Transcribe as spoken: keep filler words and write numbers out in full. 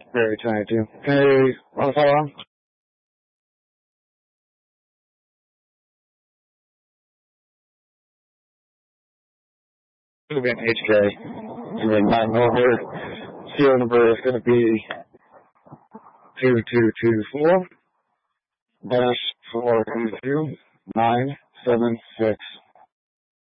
Very tiny too. Hey, wanna follow on? It's gonna be an H K. And then nine over. Serial number is gonna be two two two four dash four two two nine seven six.